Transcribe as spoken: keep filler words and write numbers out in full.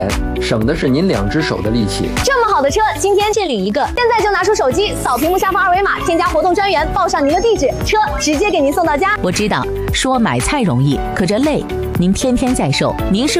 省的是您两只手的力气。 这么好的车，今天只领一个，现在就拿出手机扫屏幕下方二维码，添加活动专员，报上您的地址，车直接给您送到家。 我知道说买菜容易，可这累，您天天在售，您是。